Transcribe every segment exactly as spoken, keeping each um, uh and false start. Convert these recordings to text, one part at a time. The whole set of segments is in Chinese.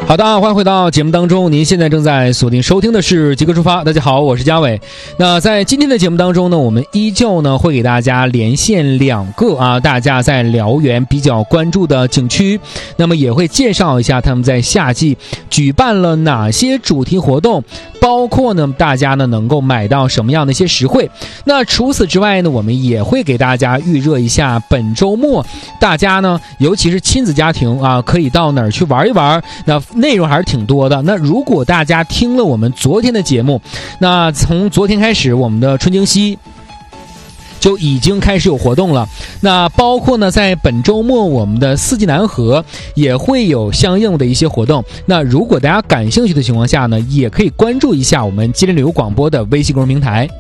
好的，欢迎回到节目当中，您现在正在锁定收听的是极客出发。大家好，我是嘉伟。那在今天的节目当中呢，我们依旧呢会给大家连线两个啊大家在辽源比较关注的景区，那么也会介绍一下他们在夏季举办了哪些主题活动，包括呢大家呢能够买到什么样的一些实惠。那除此之外呢，我们也会给大家预热一下本周末大家呢尤其是亲子家庭啊可以到哪儿去玩一玩，那内容还是挺多的。那如果大家听了我们昨天的节目，那从昨天开始我们的春惊西就已经开始有活动了，那包括呢在本周末我们的四季南河也会有相应的一些活动。那如果大家感兴趣的情况下呢，也可以关注一下我们吉林旅游广播的微信公众平台。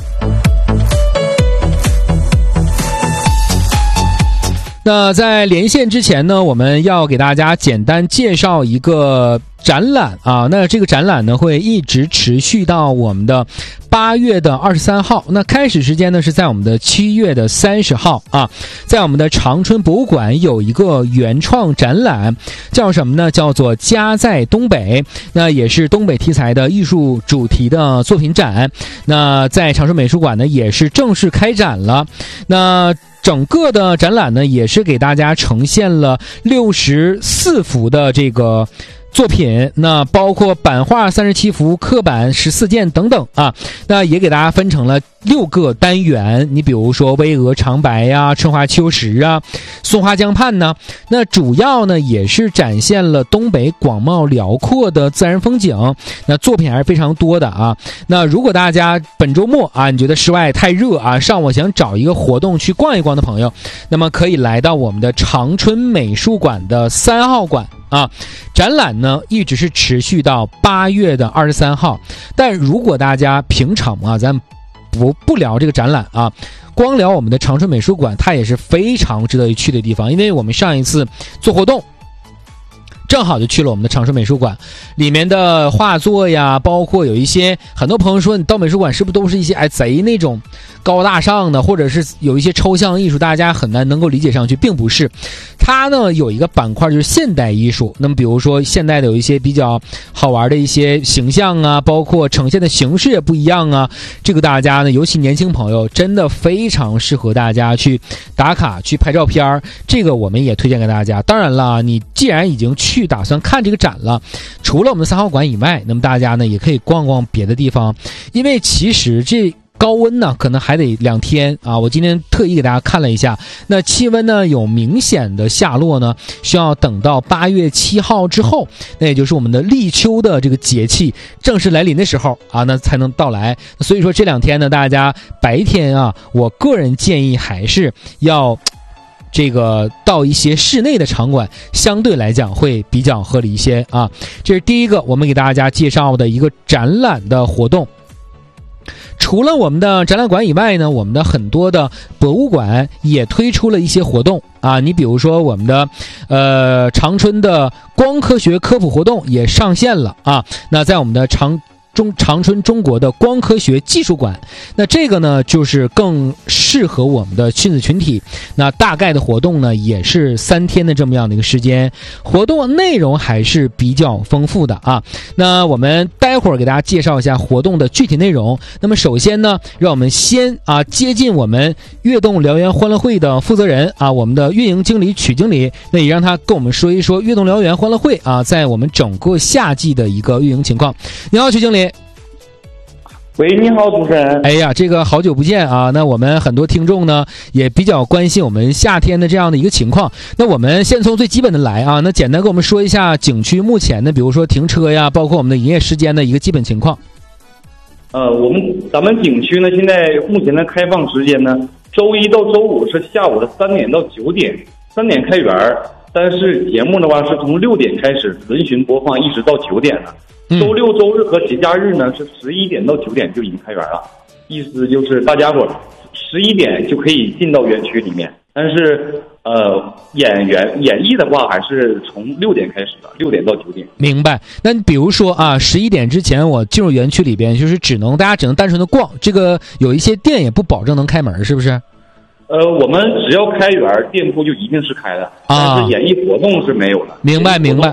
那在连线之前呢，我们要给大家简单介绍一个展览啊，那这个展览呢会一直持续到我们的八月的二十三号，那开始时间呢是在我们的七月的三十号啊，在我们的长春博物馆有一个原创展览，叫什么呢？叫做家在东北，那也是东北题材的艺术主题的作品展。那在长春美术馆呢也是正式开展了。那整个的展览呢也是给大家呈现了六十四幅的这个作品，那包括版画三十七幅、刻板十四件等等啊。那也给大家分成了六个单元，你比如说巍峨长白呀、春华秋实啊、松花江畔呢，那主要呢也是展现了东北广袤辽阔的自然风景，那作品还是非常多的啊。那如果大家本周末啊你觉得室外太热啊，上午想找一个活动去逛一逛的朋友，那么可以来到我们的长春美术馆的三号馆啊，展览呢一直是持续到八月的二十三号。但如果大家平常啊，咱不不聊这个展览啊，光聊我们的长春美术馆，它也是非常值得一去的地方。因为我们上一次做活动正好就去了我们的长春美术馆，里面的画作呀，包括有一些很多朋友说你到美术馆是不是都是一些哎贼那种高大上的，或者是有一些抽象艺术，大家很难能够理解上去，并不是。它呢有一个板块就是现代艺术，那么比如说现代的有一些比较好玩的一些形象啊，包括呈现的形式也不一样啊，这个大家呢尤其年轻朋友真的非常适合大家去打卡去拍照片，这个我们也推荐给大家。当然了，你既然已经去打算看这个展了，除了我们三号馆以外，那么大家呢也可以逛逛别的地方，因为其实这高温呢可能还得两天啊，我今天特意给大家看了一下，那气温呢有明显的下落呢，需要等到八月七号之后，那也就是我们的立秋的这个节气正式来临的时候啊，那才能到来。所以说这两天呢，大家白天啊，我个人建议还是要这个到一些室内的场馆，相对来讲会比较合理一些啊。这是第一个我们给大家介绍的一个展览的活动。除了我们的展览馆以外呢，我们的很多的博物馆也推出了一些活动啊。你比如说我们的呃长春的光科学科普活动也上线了啊。那在我们的长中长春中国的光科学技术馆，那这个呢就是更适合我们的亲子群体。那大概的活动呢也是三天的这么样的一个时间，活动内容还是比较丰富的啊。那我们待会儿给大家介绍一下活动的具体内容。那么首先呢，让我们先啊接近我们悦动辽源欢乐会的负责人啊，我们的运营经理曲经理，那也让他跟我们说一说悦动辽源欢乐会啊在我们整个夏季的一个运营情况。你好，曲经理。 喂，你好，主持人。 哎呀，这个好久不见啊！那我们很多听众呢也比较关心我们夏天的这样的一个情况。那我们先从最基本的来啊，那简单跟我们说一下景区目前的，比如说停车呀，包括我们的营业时间的一个基本情况。 呃，我们咱们景区呢，现在目前的开放时间呢，周一到周五是下午的三点到九点，三点开园，但是节目的话是从六点开始轮巡播放，一直到九点了。周六周日和节假日呢是十一点到九点就已经开园了，意思就是大家伙十一点就可以进到园区里面，但是呃演员演绎的话还是从六点开始的，六点到九点。 明白。那比如说啊，十一点之前我进入园区里边，就是只能大家只能单纯的逛，这个有一些店也不保证能开门，是不是？ 呃，我们只要开园，店铺就一定是开的，但是演艺活动是没有了。 明白明白。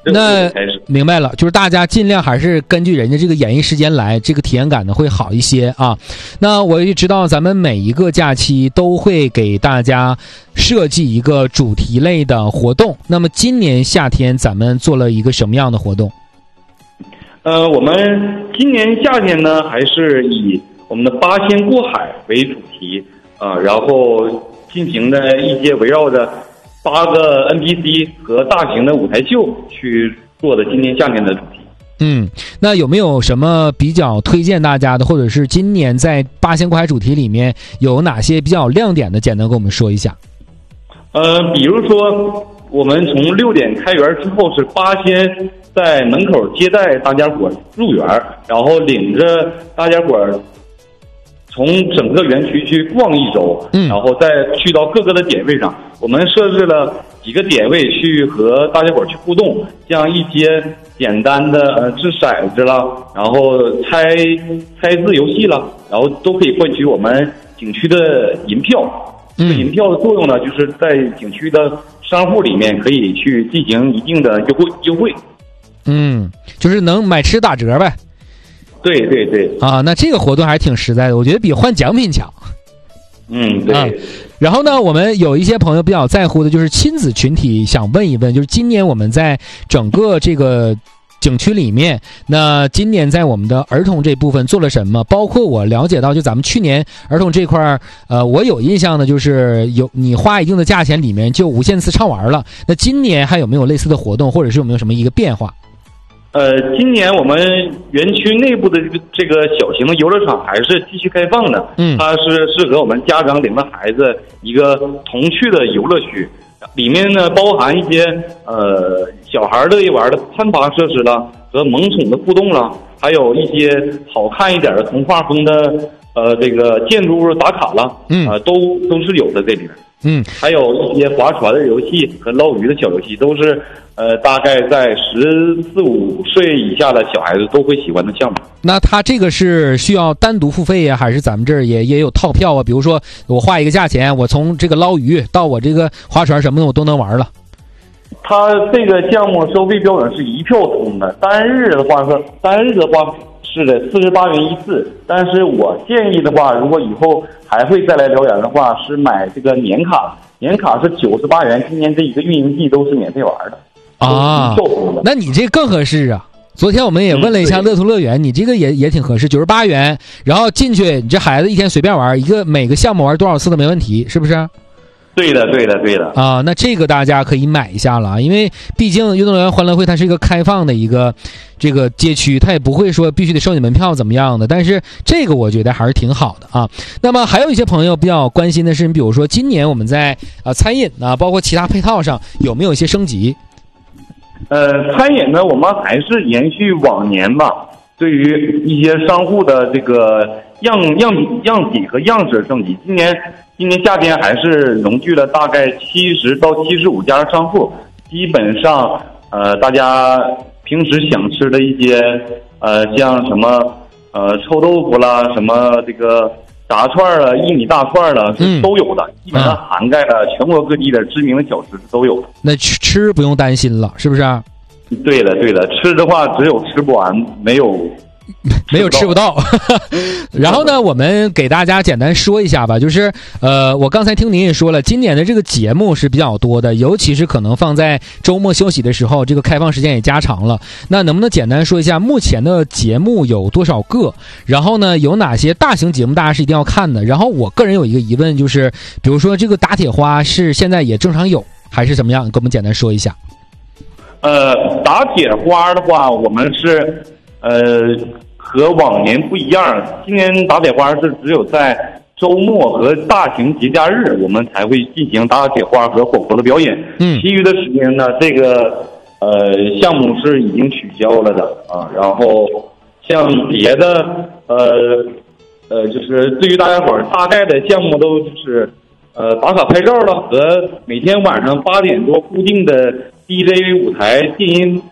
那明白了，就是大家尽量还是根据人家这个演艺时间来，这个体验感呢会好一些啊。那我也知道咱们每一个假期都会给大家设计一个主题类的活动，那么今年夏天咱们做了一个什么样的活动？ 呃，我们今年夏天呢，还是以我们的八仙过海为主题啊、呃，然后进行的一些围绕着八个 N P C 和大型的舞台秀去做的今年夏天的主题。 嗯，那有没有什么比较推荐大家的，或者是今年在八仙过海主题里面有哪些比较亮点的，简单跟我们说一下？ 呃，比如说我们从六点开园之后，是八仙在门口接待大家伙入园，然后领着大家伙从整个园区去逛一周， 嗯， 然后再去到各个的点位上。我们设置了几个点位去和大家伙去互动，像一些简单的呃掷骰子了，然后猜猜字游戏了，然后都可以换取我们景区的银票。这个银票的作用呢，就是在景区的商户里面可以去进行一定的优惠优惠。 嗯，就是能买吃打折呗。 对对对。 啊，那这个活动还挺实在的，我觉得比换奖品强。 嗯，对。 啊，然后呢，我们有一些朋友比较在乎的就是亲子群体，想问一问，就是今年我们在整个这个景区里面，那今年在我们的儿童这部分做了什么？包括我了解到，就咱们去年儿童这块呃，我有印象的就是有你花一定的价钱里面就无限次畅玩了。那今年还有没有类似的活动，或者是有没有什么一个变化？ 呃，今年我们园区内部的这个这个小型的游乐场还是继续开放的， 嗯， 它是适合我们家长领着孩子一个童趣的游乐区，里面呢包含一些呃小孩乐意玩的攀爬设施了和萌宠的互动了，还有一些好看一点的童话风的呃这个建筑物打卡了， 嗯， 呃都都是有的这里面。 嗯， 还有一些划船的游戏和捞鱼的小游戏，都是呃大概在十四五岁以下的小孩子都会喜欢的项目。 那它这个是需要单独付费呀，还是咱们这儿也也有套票啊？比如说我花一个价钱，我从这个捞鱼到我这个划船什么的我都能玩了。 它这个项目收费标准是一票通的，单日的话是单日的话是的四十八元一次，但是我建议的话，如果以后还会再来辽源的话，是买这个年卡，年卡是九十八元，今年这一个运营季都是免费玩的啊。那你这更合适啊！昨天我们也问了一下乐图乐园，嗯、你这个也也挺合适，九十八元，然后进去，你这孩子一天随便玩一个，每个项目玩多少次都没问题，是不是？ 对的，对的，对的啊，那这个大家可以买一下了，因为毕竟运动员欢乐会它是一个开放的一个这个街区，它也不会说必须得收你门票怎么样的，但是这个我觉得还是挺好的啊。那么还有一些朋友比较关心的是，比如说今年我们在呃餐饮啊，包括其他配套上有没有一些升级？ 呃，餐饮呢，我们还是延续往年吧，对于一些商户的这个样样样体和样式升级。今年今年夏天还是融聚了大概七十到七十五家商户，基本上呃大家平时想吃的一些呃像什么呃臭豆腐啦，什么这个炸串了、薏米大串了，是都有的，嗯、基本上涵盖了全国各地的知名的小吃都有的。 那吃吃不用担心了，是不是？ 对的，对的，吃的话只有吃不完，没有。 没有吃不到然后呢我们给大家简单说一下吧，就是呃我刚才听您也说了，今年的这个节目是比较多的，尤其是可能放在周末休息的时候，这个开放时间也加长了。那能不能简单说一下目前的节目有多少个，然后呢有哪些大型节目大家是一定要看的？然后我个人有一个疑问，就是比如说这个打铁花是现在也正常有还是怎么样，跟我们简单说一下。 呃打铁花的话，我们是呃，和往年不一样，今年打铁花是只有在周末和大型节假日，我们才会进行打铁花和火锅的表演。 嗯， 其余的时间呢，这个呃项目是已经取消了的啊。然后像别的呃呃，就是对于大家伙儿大概的项目都就是呃打卡拍照了和每天晚上八点多固定的 D J 舞台电音。